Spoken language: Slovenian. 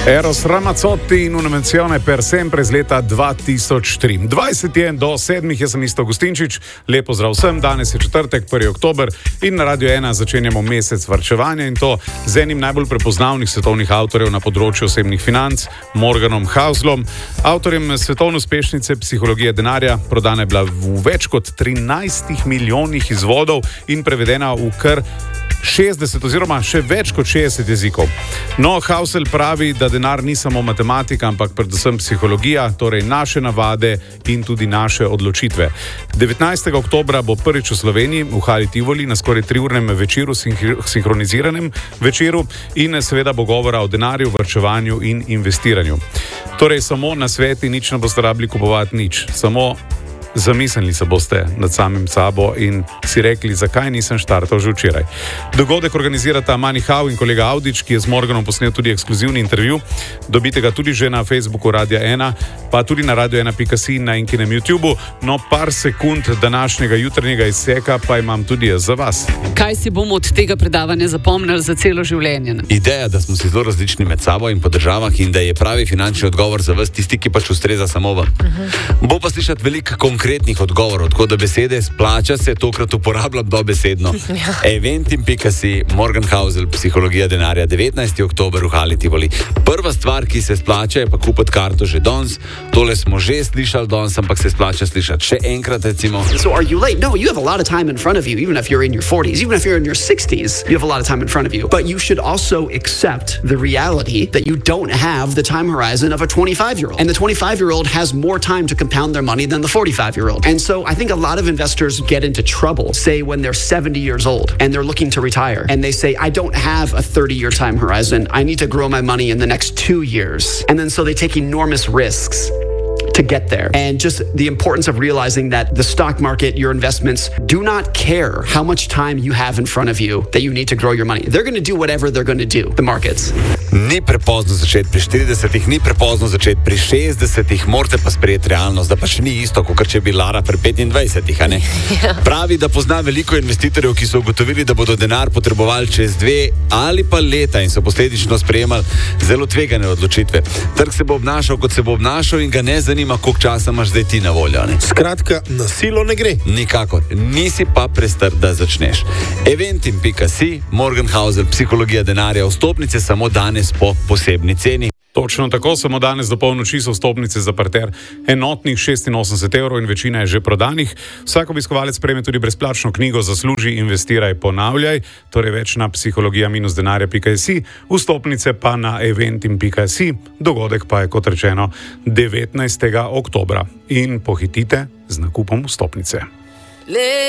Eros Ramazzotti in una menzione per sempre z leta 2003. 20 je do 7, jaz sem Isto Gustinčič. Lep pozdrav vsem, danes je četrtek, 1. oktober in na Radio 1 začenjamo mesec varčevanja in to z enim najbolj prepoznavnih svetovnih avtorjev na področju osebnih financ, Morganom Houselom, avtorjem svetovne uspešnice Psihologija denarja. Prodana je bila v več kot 13 milijonih izvodov in prevedena v kar 60 oziroma še več kot 60 jezikov. No, Housel pravi, da denar ni samo matematika, ampak predvsem psihologija, torej naše navade in tudi naše odločitve. 19. oktobra bo prvič v Sloveniji v Hali Tivoli na skoraj 3-urnem večeru, sinhroniziranem večeru in seveda bo govora o denarju, varčevanju in investiranju. Torej samo na sveti nič ne boste rabili kupovati nič, samo zamislili se boste nad samim sabo in si rekli, zakaj nisem štartal že včeraj. Dogodek organizirata Mani Hau in kolega Audič, ki je z Morganom posnel tudi ekskluzivni intervju. Dobite ga tudi že na Facebooku Radia 1, pa tudi na radio1.si in na Inkinem YouTubeu. No, par sekund današnjega jutranjega izseka pa imam tudi jaz za vas. Kaj si bomo od tega predavanja zapomnili za celo življenje? Ideja, da smo si zelo različni med sabo in po državah in da je pravi finančni odgovor za vas tisti, ki pač ustreza samo vam. Bo pa slišati veliko konkretnih odgovorov, tako da besede splača se tokrat uporabljam dobesedno. Eventim.si, Morgan Housel, Psihologija denarja, 19. oktober v Hali Tivoli. Prva stvar, ki se splača, je pa kupiti karto že danes. Tole smo že slišali danes, ampak se splača slišati še enkrat, recimo. So are you late? No, you have a lot of time in front of you, even if you're in your 40s, even if you're in your 60s, you have a lot of time in front of you. But you should also accept the reality that you don't have the time horizon of a 25-year-old. And the 25-year-old has more time to compound their money than the 45-year-old. And so I think a lot of investors get into trouble, say when they're 70 years old and they're looking to retire. And they say, I don't have a 30-year time horizon. I need to grow my money in the next 2 years. And then so they take enormous risks to get there. And just the importance of realizing that the stock market, your investments, do not care how much time you have in front of you that you need to grow your money. They're going to do whatever they're going to do, the markets. Ni prepozno začeti pri 40-ih, ni prepozno začeti pri 60-ih, morate pa sprejeti realnost, da pač ni isto, kot če bi Lara pri 25-ih, a ne? Pravi, da pozna veliko investitorjev, ki so ugotovili, da bodo denar potrebovali čez 2 ali pa leta in so posledično sprejemali zelo tvegane odločitve. Trg se bo obnašal, kot se bo obnašal in ga ne zanima, koliko časa imaš zdaj ti na voljo, ne? Skratka, na silo ne gre. Nikakor. Nisi pa prestar, da začneš. Eventim.si, Morgan Housel, Psihologija denarja, vstopnice samo danes po posebni ceni. Točno tako, samo danes do polnoči so vstopnice za parter enotnih 86 evrov in večina je že prodanih. Vsak obiskovalec prejme tudi brezplačno knjigo Zasluži, investiraj, ponavljaj, torej več na psihologija-denarja.si, vstopnice pa na eventim.si, dogodek pa je, kot rečeno, 19. oktobra. In pohitite z nakupom vstopnice.